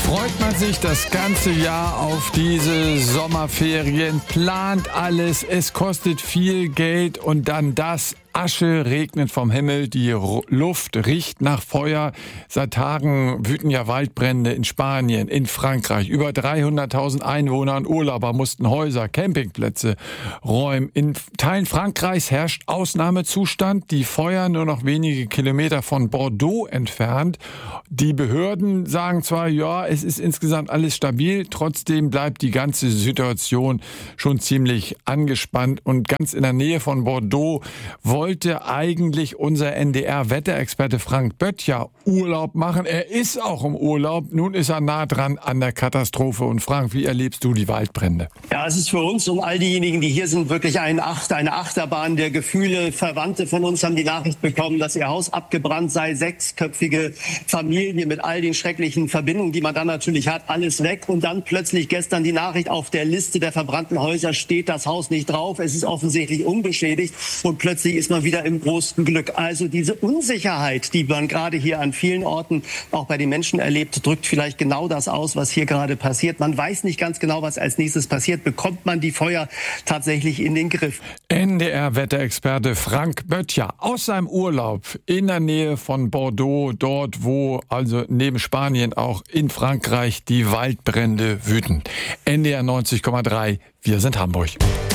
Freut man sich das ganze Jahr auf diese Sommerferien, plant alles, es kostet viel Geld und dann das. Asche regnet vom Himmel, die Luft riecht nach Feuer. Seit Tagen wüten ja Waldbrände in Spanien, in Frankreich. Über 300.000 Einwohner und Urlauber mussten Häuser, Campingplätze räumen. In Teilen Frankreichs herrscht Ausnahmezustand. Die Feuer nur noch wenige Kilometer von Bordeaux entfernt. Die Behörden sagen zwar, ja, es ist insgesamt alles stabil. Trotzdem bleibt die ganze Situation schon ziemlich angespannt. Und ganz in der Nähe von Bordeaux wollte eigentlich unser NDR-Wetterexperte Frank Böttcher Urlaub machen. Er ist auch im Urlaub. Nun ist er nah dran an der Katastrophe. Und Frank, wie erlebst du die Waldbrände? Ja, es ist für uns und all diejenigen, die hier sind, wirklich eine Achterbahn der Gefühle. Verwandte von uns haben die Nachricht bekommen, dass ihr Haus abgebrannt sei. 6-köpfige Familie mit all den schrecklichen Verbindungen, die man dann natürlich hat, alles weg. Und dann plötzlich gestern die Nachricht, auf der Liste der verbrannten Häuser steht das Haus nicht drauf. Es ist offensichtlich unbeschädigt und plötzlich ist man wieder im großen Glück. Also diese Unsicherheit, die man gerade hier an vielen Orten auch bei den Menschen erlebt, drückt vielleicht genau das aus, was hier gerade passiert. Man weiß nicht ganz genau, was als nächstes passiert. Bekommt man die Feuer tatsächlich in den Griff? NDR-Wetterexperte Frank Böttcher aus seinem Urlaub in der Nähe von Bordeaux, dort wo also neben Spanien auch in Frankreich die Waldbrände wüten. NDR 90,3, wir sind Hamburg.